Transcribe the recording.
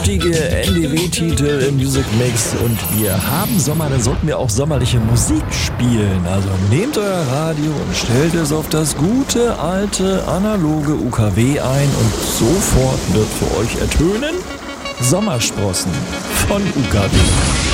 kräftige NDW-Titel im Music Mix und wir haben Sommer, dann sollten wir auch sommerliche Musik spielen. Also nehmt euer Radio und stellt es auf das gute, alte, analoge UKW ein und sofort wird für euch ertönen Sommersprossen von UKW.